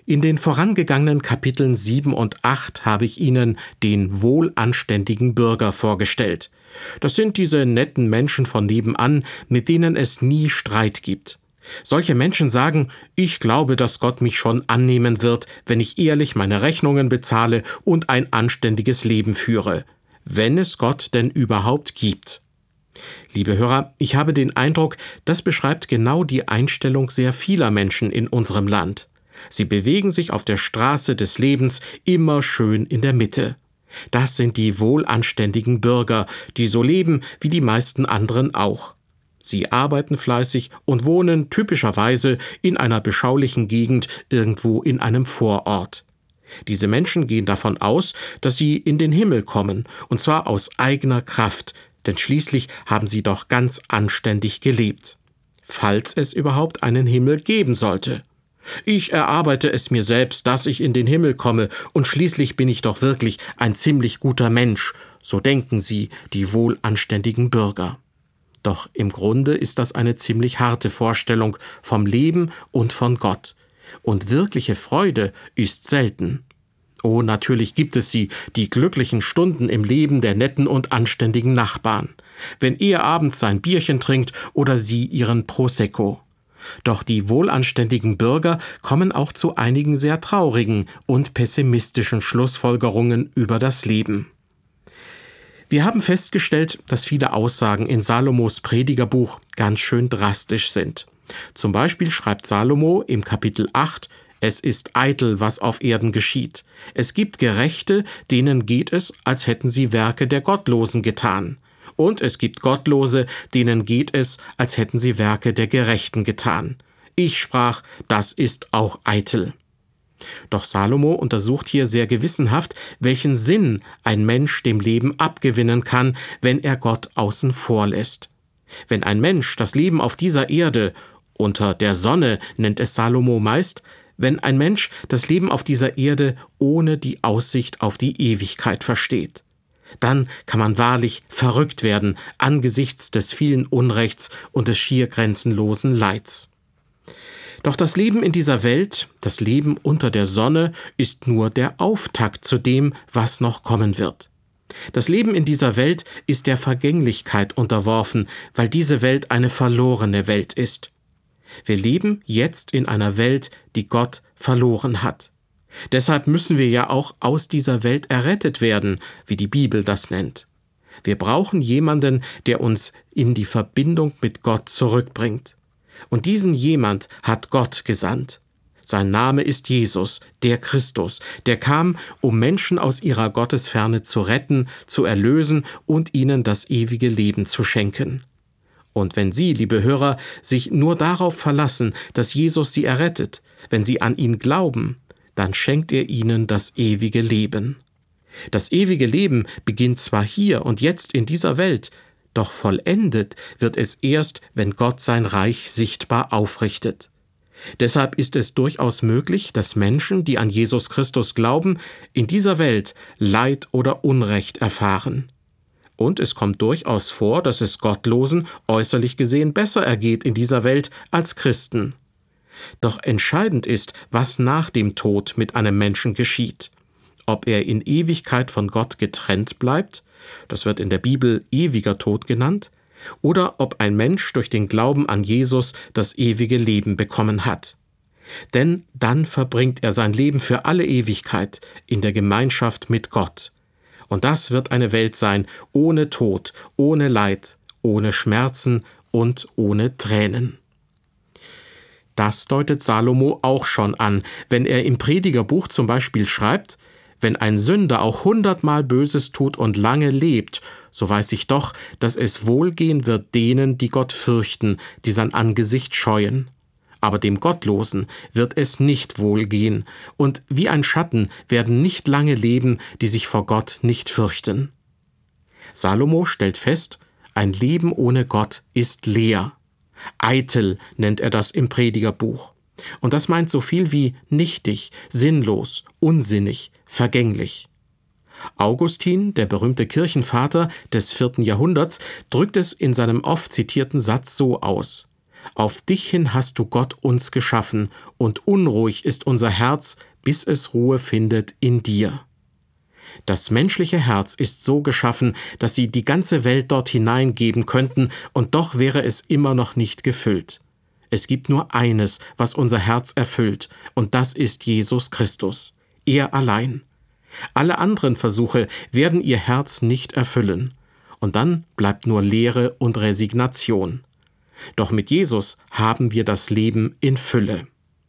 In den vorangegangenen Kapiteln 7 und 8 habe ich Ihnen den wohlanständigen Bürger vorgestellt. Das sind diese netten Menschen von nebenan, mit denen es nie Streit gibt. Solche Menschen sagen, ich glaube, dass Gott mich schon annehmen wird, wenn ich ehrlich meine Rechnungen bezahle und ein anständiges Leben führe, wenn es Gott denn überhaupt gibt. Liebe Hörer, ich habe den Eindruck, das beschreibt genau die Einstellung sehr vieler Menschen in unserem Land. Sie bewegen sich auf der Straße des Lebens immer schön in der Mitte. Das sind die wohlanständigen Bürger, die so leben wie die meisten anderen auch. Sie arbeiten fleißig und wohnen typischerweise in einer beschaulichen Gegend irgendwo in einem Vorort. Diese Menschen gehen davon aus, dass sie in den Himmel kommen, und zwar aus eigener Kraft, denn schließlich haben sie doch ganz anständig gelebt. Falls es überhaupt einen Himmel geben sollte. Ich erarbeite es mir selbst, dass ich in den Himmel komme, und schließlich bin ich doch wirklich ein ziemlich guter Mensch, so denken sie, die wohlanständigen Bürger. Doch im Grunde ist das eine ziemlich harte Vorstellung vom Leben und von Gott. Und wirkliche Freude ist selten. Oh, natürlich gibt es sie, die glücklichen Stunden im Leben der netten und anständigen Nachbarn, wenn er abends sein Bierchen trinkt oder sie ihren Prosecco. Doch die wohlanständigen Bürger kommen auch zu einigen sehr traurigen und pessimistischen Schlussfolgerungen über das Leben. Wir haben festgestellt, dass viele Aussagen in Salomos Predigerbuch ganz schön drastisch sind. Zum Beispiel schreibt Salomo im Kapitel 8, es ist eitel, was auf Erden geschieht. Es gibt Gerechte, denen geht es, als hätten sie Werke der Gottlosen getan. Und es gibt Gottlose, denen geht es, als hätten sie Werke der Gerechten getan. Ich sprach, das ist auch eitel. Doch Salomo untersucht hier sehr gewissenhaft, welchen Sinn ein Mensch dem Leben abgewinnen kann, wenn er Gott außen vor lässt. Wenn ein Mensch das Leben auf dieser Erde, unter der Sonne nennt es Salomo meist, wenn ein Mensch das Leben auf dieser Erde ohne die Aussicht auf die Ewigkeit versteht, dann kann man wahrlich verrückt werden angesichts des vielen Unrechts und des schier grenzenlosen Leids. Doch das Leben in dieser Welt, das Leben unter der Sonne, ist nur der Auftakt zu dem, was noch kommen wird. Das Leben in dieser Welt ist der Vergänglichkeit unterworfen, weil diese Welt eine verlorene Welt ist. Wir leben jetzt in einer Welt, die Gott verloren hat. Deshalb müssen wir ja auch aus dieser Welt errettet werden, wie die Bibel das nennt. Wir brauchen jemanden, der uns in die Verbindung mit Gott zurückbringt. Und diesen jemand hat Gott gesandt. Sein Name ist Jesus, der Christus, der kam, um Menschen aus ihrer Gottesferne zu retten, zu erlösen und ihnen das ewige Leben zu schenken. Und wenn Sie, liebe Hörer, sich nur darauf verlassen, dass Jesus Sie errettet, wenn Sie an ihn glauben, dann schenkt er Ihnen das ewige Leben. Das ewige Leben beginnt zwar hier und jetzt in dieser Welt, doch vollendet wird es erst, wenn Gott sein Reich sichtbar aufrichtet. Deshalb ist es durchaus möglich, dass Menschen, die an Jesus Christus glauben, in dieser Welt Leid oder Unrecht erfahren. Und es kommt durchaus vor, dass es Gottlosen äußerlich gesehen besser ergeht in dieser Welt als Christen. Doch entscheidend ist, was nach dem Tod mit einem Menschen geschieht. Ob er in Ewigkeit von Gott getrennt bleibt, das wird in der Bibel ewiger Tod genannt, oder ob ein Mensch durch den Glauben an Jesus das ewige Leben bekommen hat. Denn dann verbringt er sein Leben für alle Ewigkeit in der Gemeinschaft mit Gott. Und das wird eine Welt sein, ohne Tod, ohne Leid, ohne Schmerzen und ohne Tränen. Das deutet Salomo auch schon an, wenn er im Predigerbuch zum Beispiel schreibt, wenn ein Sünder auch 100-mal Böses tut und lange lebt, so weiß ich doch, dass es wohlgehen wird denen, die Gott fürchten, die sein Angesicht scheuen. Aber dem Gottlosen wird es nicht wohlgehen, und wie ein Schatten werden nicht lange leben, die sich vor Gott nicht fürchten. Salomo stellt fest, ein Leben ohne Gott ist leer. Eitel nennt er das im Predigerbuch. Und das meint so viel wie nichtig, sinnlos, unsinnig, vergänglich. Augustin, der berühmte Kirchenvater des 4. Jahrhunderts, drückt es in seinem oft zitierten Satz so aus: Auf dich hin hast du Gott uns geschaffen, und unruhig ist unser Herz, bis es Ruhe findet in dir. Das menschliche Herz ist so geschaffen, dass sie die ganze Welt dort hineingeben könnten, und doch wäre es immer noch nicht gefüllt. Es gibt nur eines, was unser Herz erfüllt, und das ist Jesus Christus. Er allein. Alle anderen Versuche werden ihr Herz nicht erfüllen. Und dann bleibt nur Leere und Resignation. Doch mit Jesus haben wir das Leben in Fülle.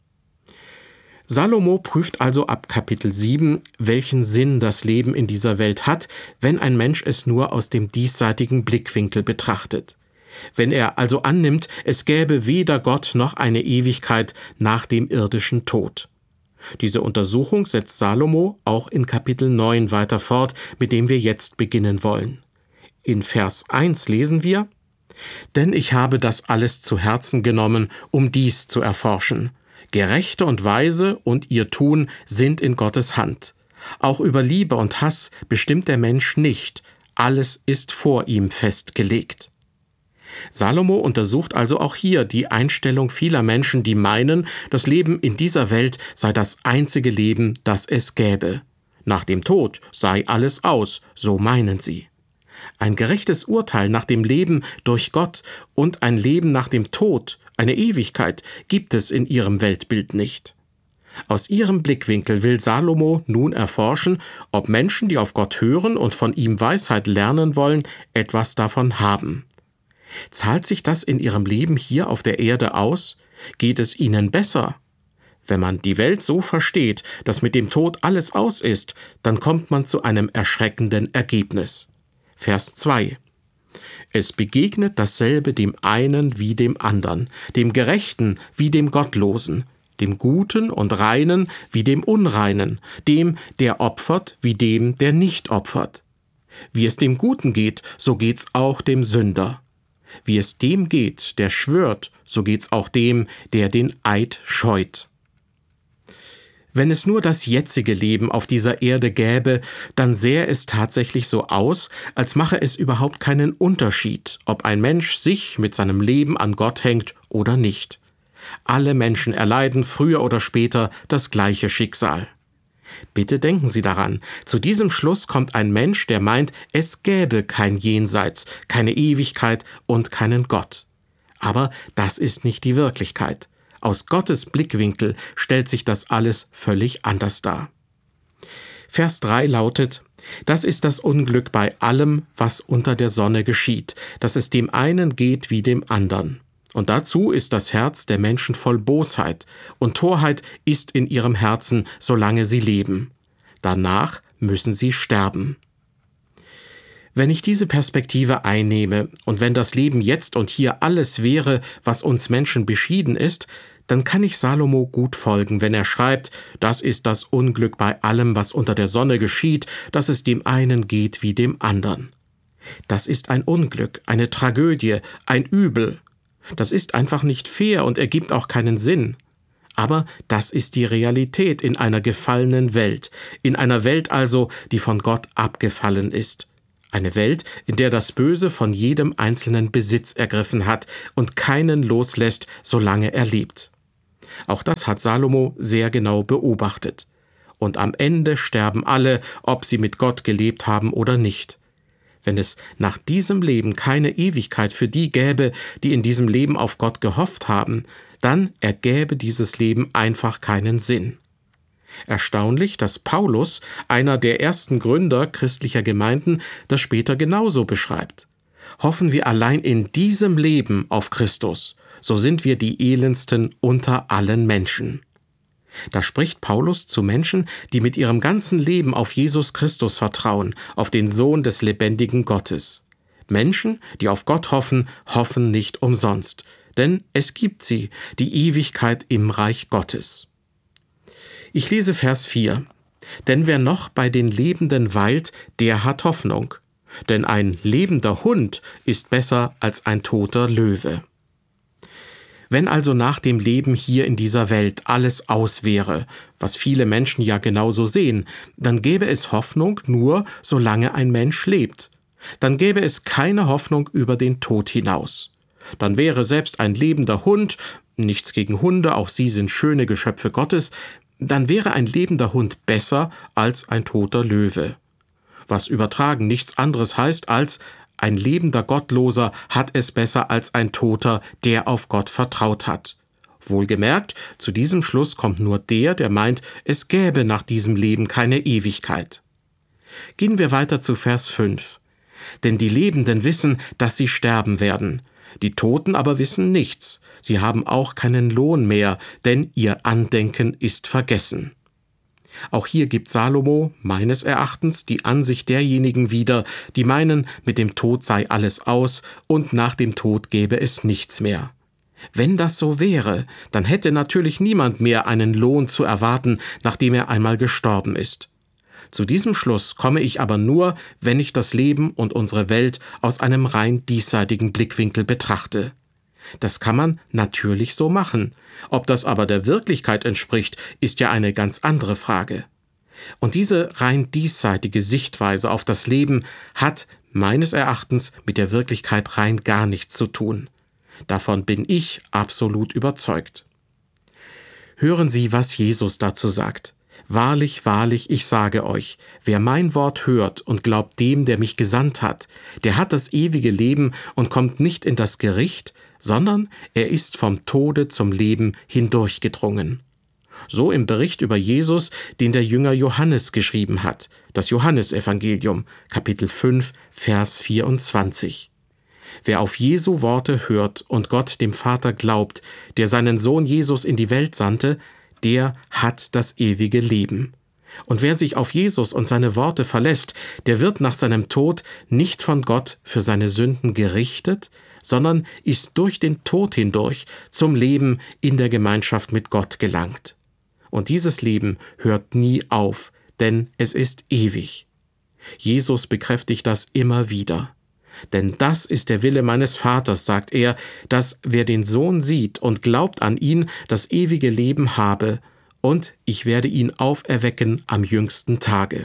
Salomo prüft also ab Kapitel 7, welchen Sinn das Leben in dieser Welt hat, wenn ein Mensch es nur aus dem diesseitigen Blickwinkel betrachtet. Wenn er also annimmt, es gäbe weder Gott noch eine Ewigkeit nach dem irdischen Tod. Diese Untersuchung setzt Salomo auch in Kapitel 9 weiter fort, mit dem wir jetzt beginnen wollen. In Vers 1 lesen wir: Denn ich habe das alles zu Herzen genommen, um dies zu erforschen. Gerechte und Weise und ihr Tun sind in Gottes Hand. Auch über Liebe und Hass bestimmt der Mensch nicht. Alles ist vor ihm festgelegt. Salomo untersucht also auch hier die Einstellung vieler Menschen, die meinen, das Leben in dieser Welt sei das einzige Leben, das es gäbe. Nach dem Tod sei alles aus, so meinen sie. Ein gerechtes Urteil nach dem Leben durch Gott und ein Leben nach dem Tod, eine Ewigkeit, gibt es in ihrem Weltbild nicht. Aus ihrem Blickwinkel will Salomo nun erforschen, ob Menschen, die auf Gott hören und von ihm Weisheit lernen wollen, etwas davon haben. Zahlt sich das in ihrem Leben hier auf der Erde aus? Geht es ihnen besser? Wenn man die Welt so versteht, dass mit dem Tod alles aus ist, dann kommt man zu einem erschreckenden Ergebnis. Vers 2. Es begegnet dasselbe dem einen wie dem anderen, dem Gerechten wie dem Gottlosen, dem Guten und Reinen wie dem Unreinen, dem, der opfert, wie dem, der nicht opfert. Wie es dem Guten geht, so geht's auch dem Sünder. Wie es dem geht, der schwört, so geht's auch dem, der den Eid scheut. Wenn es nur das jetzige Leben auf dieser Erde gäbe, dann sähe es tatsächlich so aus, als mache es überhaupt keinen Unterschied, ob ein Mensch sich mit seinem Leben an Gott hängt oder nicht. Alle Menschen erleiden früher oder später das gleiche Schicksal. Bitte denken Sie daran, zu diesem Schluss kommt ein Mensch, der meint, es gäbe kein Jenseits, keine Ewigkeit und keinen Gott. Aber das ist nicht die Wirklichkeit. Aus Gottes Blickwinkel stellt sich das alles völlig anders dar. Vers 3 lautet: Das ist das Unglück bei allem, was unter der Sonne geschieht, dass es dem einen geht wie dem anderen. Und dazu ist das Herz der Menschen voll Bosheit, und Torheit ist in ihrem Herzen, solange sie leben. Danach müssen sie sterben. Wenn ich diese Perspektive einnehme und wenn das Leben jetzt und hier alles wäre, was uns Menschen beschieden ist, dann kann ich Salomo gut folgen, wenn er schreibt, das ist das Unglück bei allem, was unter der Sonne geschieht, dass es dem einen geht wie dem anderen. Das ist ein Unglück, eine Tragödie, ein Übel. Das ist einfach nicht fair und ergibt auch keinen Sinn. Aber das ist die Realität in einer gefallenen Welt, in einer Welt also, die von Gott abgefallen ist. Eine Welt, in der das Böse von jedem einzelnen Besitz ergriffen hat und keinen loslässt, solange er lebt. Auch das hat Salomo sehr genau beobachtet. Und am Ende sterben alle, ob sie mit Gott gelebt haben oder nicht. Wenn es nach diesem Leben keine Ewigkeit für die gäbe, die in diesem Leben auf Gott gehofft haben, dann ergäbe dieses Leben einfach keinen Sinn. Erstaunlich, dass Paulus, einer der ersten Gründer christlicher Gemeinden, das später genauso beschreibt. Hoffen wir allein in diesem Leben auf Christus, so sind wir die elendsten unter allen Menschen. Da spricht Paulus zu Menschen, die mit ihrem ganzen Leben auf Jesus Christus vertrauen, auf den Sohn des lebendigen Gottes. Menschen, die auf Gott hoffen, hoffen nicht umsonst, denn es gibt sie, die Ewigkeit im Reich Gottes. Ich lese Vers 4. Denn wer noch bei den Lebenden weilt, der hat Hoffnung. Denn ein lebender Hund ist besser als ein toter Löwe. Wenn also nach dem Leben hier in dieser Welt alles aus wäre, was viele Menschen ja genauso sehen, dann gäbe es Hoffnung nur, solange ein Mensch lebt. Dann gäbe es keine Hoffnung über den Tod hinaus. Dann wäre selbst ein lebender Hund, nichts gegen Hunde, auch sie sind schöne Geschöpfe Gottes, dann wäre ein lebender Hund besser als ein toter Löwe. Was übertragen nichts anderes heißt als, ein lebender Gottloser hat es besser als ein Toter, der auf Gott vertraut hat. Wohlgemerkt, zu diesem Schluss kommt nur der meint, es gäbe nach diesem Leben keine Ewigkeit. Gehen wir weiter zu Vers 5. Denn die Lebenden wissen, dass sie sterben werden. Die Toten aber wissen nichts. Sie haben auch keinen Lohn mehr, denn ihr Andenken ist vergessen. Auch hier gibt Salomo, meines Erachtens, die Ansicht derjenigen wieder, die meinen, mit dem Tod sei alles aus und nach dem Tod gäbe es nichts mehr. Wenn das so wäre, dann hätte natürlich niemand mehr einen Lohn zu erwarten, nachdem er einmal gestorben ist. Zu diesem Schluss komme ich aber nur, wenn ich das Leben und unsere Welt aus einem rein diesseitigen Blickwinkel betrachte. Das kann man natürlich so machen. Ob das aber der Wirklichkeit entspricht, ist ja eine ganz andere Frage. Und diese rein diesseitige Sichtweise auf das Leben hat meines Erachtens mit der Wirklichkeit rein gar nichts zu tun. Davon bin ich absolut überzeugt. Hören Sie, was Jesus dazu sagt. Wahrlich, wahrlich, ich sage euch, wer mein Wort hört und glaubt dem, der mich gesandt hat, der hat das ewige Leben und kommt nicht in das Gericht, sondern er ist vom Tode zum Leben hindurchgedrungen. So im Bericht über Jesus, den der Jünger Johannes geschrieben hat, das Johannesevangelium, Kapitel 5, Vers 24. Wer auf Jesu Worte hört und Gott dem Vater glaubt, der seinen Sohn Jesus in die Welt sandte, der hat das ewige Leben. Und wer sich auf Jesus und seine Worte verlässt, der wird nach seinem Tod nicht von Gott für seine Sünden gerichtet, sondern ist durch den Tod hindurch zum Leben in der Gemeinschaft mit Gott gelangt. Und dieses Leben hört nie auf, denn es ist ewig. Jesus bekräftigt das immer wieder. Denn das ist der Wille meines Vaters, sagt er, dass wer den Sohn sieht und glaubt an ihn, das ewige Leben habe, und ich werde ihn auferwecken am jüngsten Tage.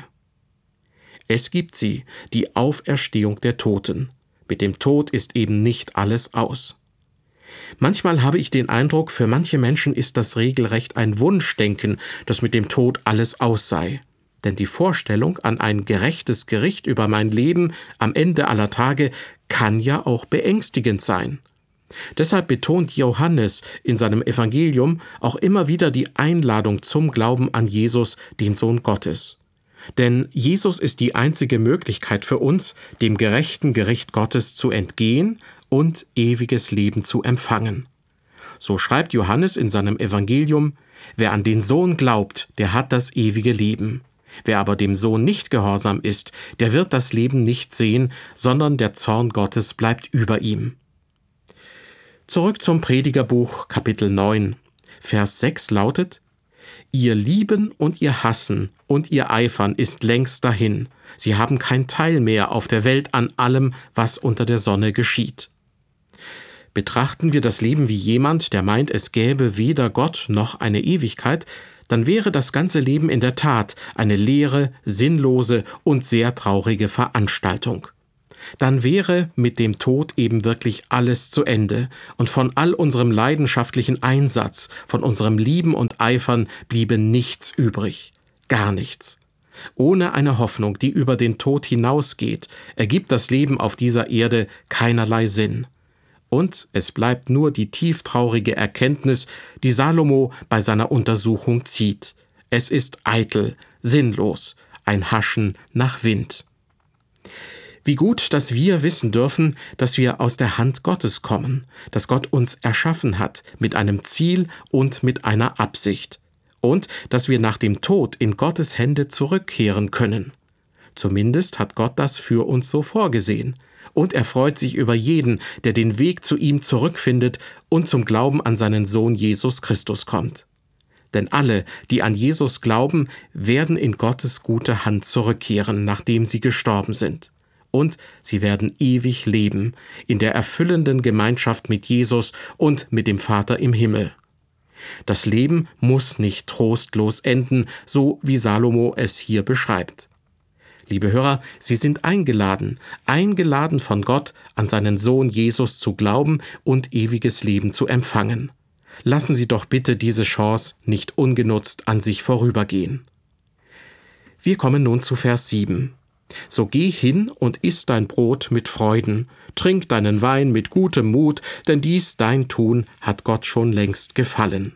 Es gibt sie, die Auferstehung der Toten. Mit dem Tod ist eben nicht alles aus. Manchmal habe ich den Eindruck, für manche Menschen ist das regelrecht ein Wunschdenken, dass mit dem Tod alles aus sei. Denn die Vorstellung an ein gerechtes Gericht über mein Leben am Ende aller Tage kann ja auch beängstigend sein. Deshalb betont Johannes in seinem Evangelium auch immer wieder die Einladung zum Glauben an Jesus, den Sohn Gottes. Denn Jesus ist die einzige Möglichkeit für uns, dem gerechten Gericht Gottes zu entgehen und ewiges Leben zu empfangen. So schreibt Johannes in seinem Evangelium: Wer an den Sohn glaubt, der hat das ewige Leben. Wer aber dem Sohn nicht gehorsam ist, der wird das Leben nicht sehen, sondern der Zorn Gottes bleibt über ihm. Zurück zum Predigerbuch, Kapitel 9, Vers 6 lautet: Ihr Lieben und ihr Hassen und ihr Eifern ist längst dahin. Sie haben kein Teil mehr auf der Welt an allem, was unter der Sonne geschieht. Betrachten wir das Leben wie jemand, der meint, es gäbe weder Gott noch eine Ewigkeit, dann wäre das ganze Leben in der Tat eine leere, sinnlose und sehr traurige Veranstaltung. Dann wäre mit dem Tod eben wirklich alles zu Ende und von all unserem leidenschaftlichen Einsatz, von unserem Lieben und Eifern bliebe nichts übrig. Gar nichts. Ohne eine Hoffnung, die über den Tod hinausgeht, ergibt das Leben auf dieser Erde keinerlei Sinn. Und es bleibt nur die tieftraurige Erkenntnis, die Salomo bei seiner Untersuchung zieht. Es ist eitel, sinnlos, ein Haschen nach Wind. Wie gut, dass wir wissen dürfen, dass wir aus der Hand Gottes kommen, dass Gott uns erschaffen hat mit einem Ziel und mit einer Absicht. Und dass wir nach dem Tod in Gottes Hände zurückkehren können. Zumindest hat Gott das für uns so vorgesehen. Und er freut sich über jeden, der den Weg zu ihm zurückfindet und zum Glauben an seinen Sohn Jesus Christus kommt. Denn alle, die an Jesus glauben, werden in Gottes gute Hand zurückkehren, nachdem sie gestorben sind. Und sie werden ewig leben, in der erfüllenden Gemeinschaft mit Jesus und mit dem Vater im Himmel. Das Leben muss nicht trostlos enden, so wie Salomo es hier beschreibt. Liebe Hörer, Sie sind eingeladen von Gott, an seinen Sohn Jesus zu glauben und ewiges Leben zu empfangen. Lassen Sie doch bitte diese Chance nicht ungenutzt an sich vorübergehen. Wir kommen nun zu Vers 7. So geh hin und iss dein Brot mit Freuden, trink deinen Wein mit gutem Mut, denn dies dein Tun hat Gott schon längst gefallen.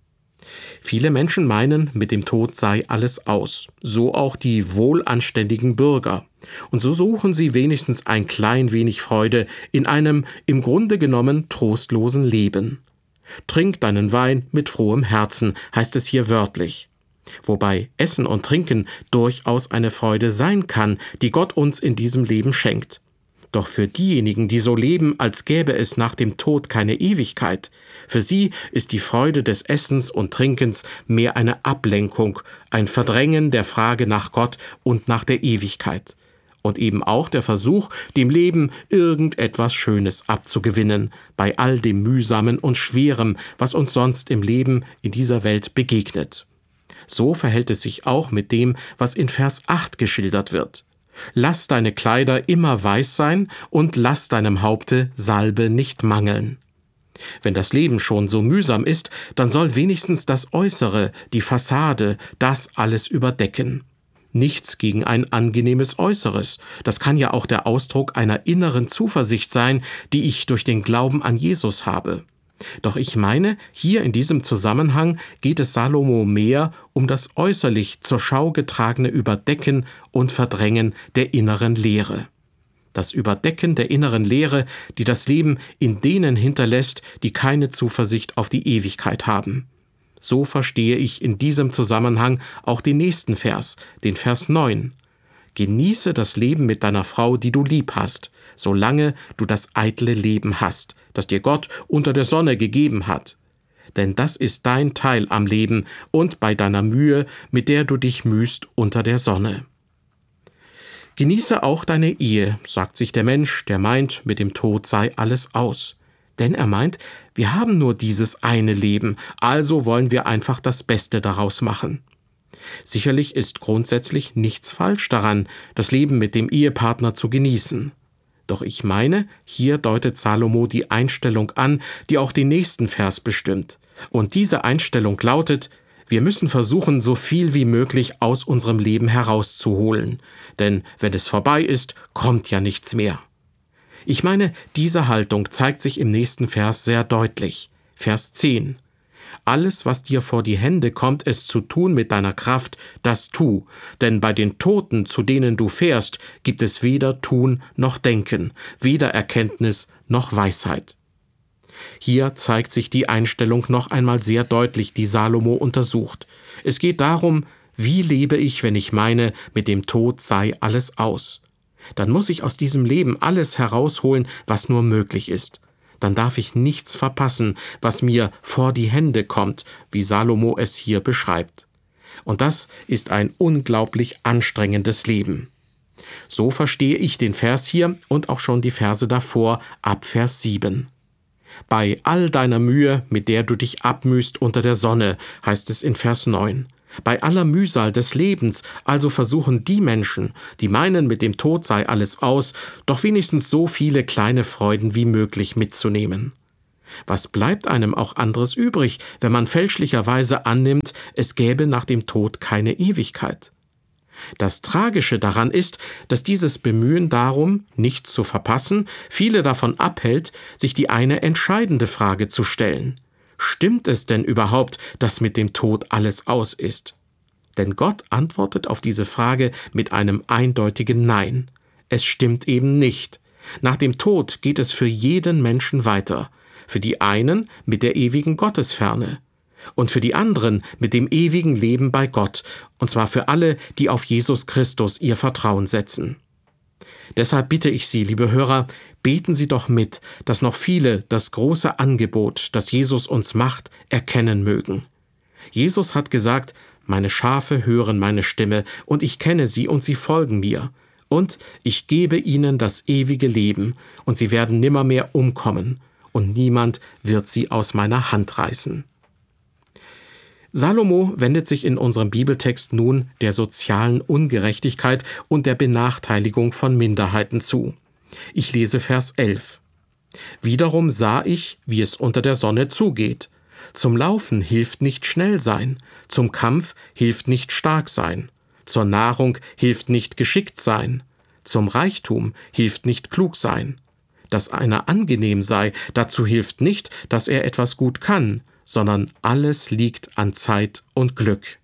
Viele Menschen meinen, mit dem Tod sei alles aus, so auch die wohlanständigen Bürger. Und so suchen sie wenigstens ein klein wenig Freude in einem im Grunde genommen trostlosen Leben. Trink deinen Wein mit frohem Herzen, heißt es hier wörtlich. Wobei Essen und Trinken durchaus eine Freude sein kann, die Gott uns in diesem Leben schenkt. Doch für diejenigen, die so leben, als gäbe es nach dem Tod keine Ewigkeit, für sie ist die Freude des Essens und Trinkens mehr eine Ablenkung, ein Verdrängen der Frage nach Gott und nach der Ewigkeit. Und eben auch der Versuch, dem Leben irgendetwas Schönes abzugewinnen, bei all dem Mühsamen und Schwerem, was uns sonst im Leben in dieser Welt begegnet. So verhält es sich auch mit dem, was in Vers 8 geschildert wird. Lass deine Kleider immer weiß sein und lass deinem Haupte Salbe nicht mangeln. Wenn das Leben schon so mühsam ist, dann soll wenigstens das Äußere, die Fassade, das alles überdecken. Nichts gegen ein angenehmes Äußeres. Das kann ja auch der Ausdruck einer inneren Zuversicht sein, die ich durch den Glauben an Jesus habe. Doch ich meine, hier in diesem Zusammenhang geht es Salomo mehr um das äußerlich zur Schau getragene Überdecken und Verdrängen der inneren Leere. Das Überdecken der inneren Leere, die das Leben in denen hinterlässt, die keine Zuversicht auf die Ewigkeit haben. So verstehe ich in diesem Zusammenhang auch den nächsten Vers, den Vers 9. Genieße das Leben mit deiner Frau, die du lieb hast, solange du das eitle Leben hast, das dir Gott unter der Sonne gegeben hat. Denn das ist dein Teil am Leben und bei deiner Mühe, mit der du dich mühst unter der Sonne. Genieße auch deine Ehe, sagt sich der Mensch, der meint, mit dem Tod sei alles aus. Denn er meint, wir haben nur dieses eine Leben, also wollen wir einfach das Beste daraus machen. Sicherlich ist grundsätzlich nichts falsch daran, das Leben mit dem Ehepartner zu genießen. Doch ich meine, hier deutet Salomo die Einstellung an, die auch den nächsten Vers bestimmt. Und diese Einstellung lautet, wir müssen versuchen, so viel wie möglich aus unserem Leben herauszuholen. Denn wenn es vorbei ist, kommt ja nichts mehr. Ich meine, diese Haltung zeigt sich im nächsten Vers sehr deutlich. Vers 10. Alles, was dir vor die Hände kommt, es zu tun mit deiner Kraft, das tu. Denn bei den Toten, zu denen du fährst, gibt es weder Tun noch Denken, weder Erkenntnis noch Weisheit. Hier zeigt sich die Einstellung noch einmal sehr deutlich, die Salomo untersucht. Es geht darum, wie lebe ich, wenn ich meine, mit dem Tod sei alles aus. Dann muss ich aus diesem Leben alles herausholen, was nur möglich ist. Dann darf ich nichts verpassen, was mir vor die Hände kommt, wie Salomo es hier beschreibt. Und das ist ein unglaublich anstrengendes Leben. So verstehe ich den Vers hier und auch schon die Verse davor ab Vers 7. Bei all deiner Mühe, mit der du dich abmühst unter der Sonne, heißt es in Vers 9. Bei aller Mühsal des Lebens also versuchen die Menschen, die meinen, mit dem Tod sei alles aus, doch wenigstens so viele kleine Freuden wie möglich mitzunehmen. Was bleibt einem auch anderes übrig, wenn man fälschlicherweise annimmt, es gäbe nach dem Tod keine Ewigkeit? Das Tragische daran ist, dass dieses Bemühen darum, nichts zu verpassen, viele davon abhält, sich die eine entscheidende Frage zu stellen. Stimmt es denn überhaupt, dass mit dem Tod alles aus ist? Denn Gott antwortet auf diese Frage mit einem eindeutigen Nein. Es stimmt eben nicht. Nach dem Tod geht es für jeden Menschen weiter. Für die einen mit der ewigen Gottesferne und für die anderen mit dem ewigen Leben bei Gott, und zwar für alle, die auf Jesus Christus ihr Vertrauen setzen. Deshalb bitte ich Sie, liebe Hörer, beten Sie doch mit, dass noch viele das große Angebot, das Jesus uns macht, erkennen mögen. Jesus hat gesagt, meine Schafe hören meine Stimme, und ich kenne sie und sie folgen mir. Und ich gebe ihnen das ewige Leben, und sie werden nimmermehr umkommen, und niemand wird sie aus meiner Hand reißen. Salomo wendet sich in unserem Bibeltext nun der sozialen Ungerechtigkeit und der Benachteiligung von Minderheiten zu. Ich lese Vers 11. Wiederum sah ich, wie es unter der Sonne zugeht. Zum Laufen hilft nicht schnell sein, zum Kampf hilft nicht stark sein, zur Nahrung hilft nicht geschickt sein, zum Reichtum hilft nicht klug sein. Dass einer angenehm sei, dazu hilft nicht, dass er etwas gut kann, sondern alles liegt an Zeit und Glück.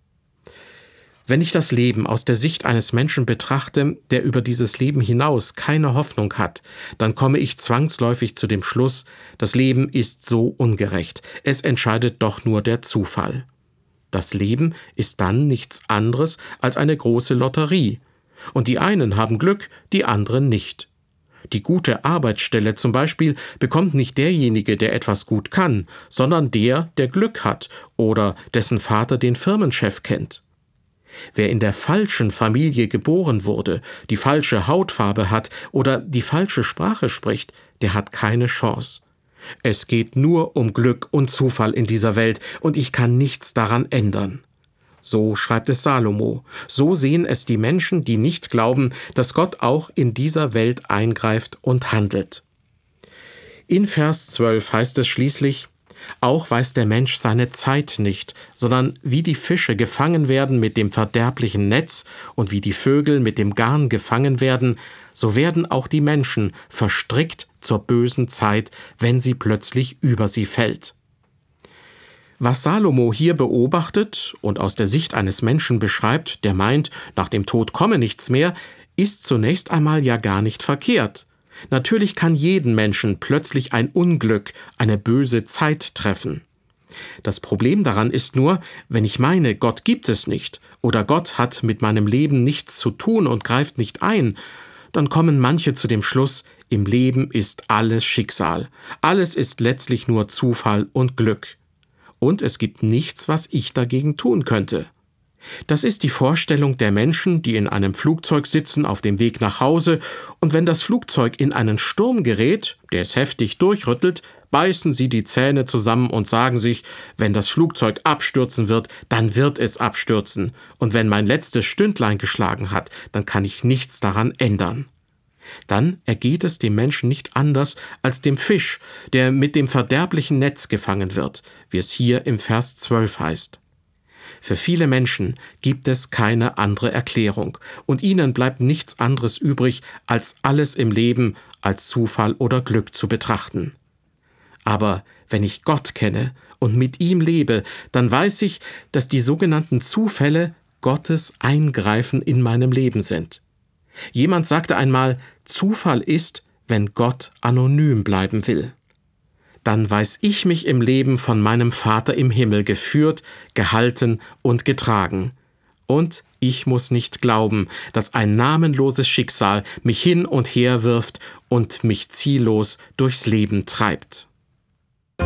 Wenn ich das Leben aus der Sicht eines Menschen betrachte, der über dieses Leben hinaus keine Hoffnung hat, dann komme ich zwangsläufig zu dem Schluss, das Leben ist so ungerecht, es entscheidet doch nur der Zufall. Das Leben ist dann nichts anderes als eine große Lotterie, und die einen haben Glück, die anderen nicht. Die gute Arbeitsstelle zum Beispiel bekommt nicht derjenige, der etwas gut kann, sondern der Glück hat oder dessen Vater den Firmenchef kennt. Wer in der falschen Familie geboren wurde, die falsche Hautfarbe hat oder die falsche Sprache spricht, der hat keine Chance. Es geht nur um Glück und Zufall in dieser Welt, und ich kann nichts daran ändern. So schreibt es Salomo. So sehen es die Menschen, die nicht glauben, dass Gott auch in dieser Welt eingreift und handelt. In Vers 12 heißt es schließlich: Auch weiß der Mensch seine Zeit nicht, sondern wie die Fische gefangen werden mit dem verderblichen Netz und wie die Vögel mit dem Garn gefangen werden, so werden auch die Menschen verstrickt zur bösen Zeit, wenn sie plötzlich über sie fällt. Was Salomo hier beobachtet und aus der Sicht eines Menschen beschreibt, der meint, nach dem Tod komme nichts mehr, ist zunächst einmal ja gar nicht verkehrt. Natürlich kann jeden Menschen plötzlich ein Unglück, eine böse Zeit treffen. Das Problem daran ist nur, wenn ich meine, Gott gibt es nicht oder Gott hat mit meinem Leben nichts zu tun und greift nicht ein, dann kommen manche zu dem Schluss, im Leben ist alles Schicksal, alles ist letztlich nur Zufall und Glück. Und es gibt nichts, was ich dagegen tun könnte. Das ist die Vorstellung der Menschen, die in einem Flugzeug sitzen auf dem Weg nach Hause, und wenn das Flugzeug in einen Sturm gerät, der es heftig durchrüttelt, beißen sie die Zähne zusammen und sagen sich, wenn das Flugzeug abstürzen wird, dann wird es abstürzen, und wenn mein letztes Stündlein geschlagen hat, dann kann ich nichts daran ändern. Dann ergeht es dem Menschen nicht anders als dem Fisch, der mit dem verderblichen Netz gefangen wird, wie es hier im Vers 12 heißt. Für viele Menschen gibt es keine andere Erklärung, und ihnen bleibt nichts anderes übrig, als alles im Leben als Zufall oder Glück zu betrachten. Aber wenn ich Gott kenne und mit ihm lebe, dann weiß ich, dass die sogenannten Zufälle Gottes Eingreifen in meinem Leben sind. Jemand sagte einmal, Zufall ist, wenn Gott anonym bleiben will. Dann weiß ich mich im Leben von meinem Vater im Himmel geführt, gehalten und getragen. Und ich muss nicht glauben, dass ein namenloses Schicksal mich hin und her wirft und mich ziellos durchs Leben treibt.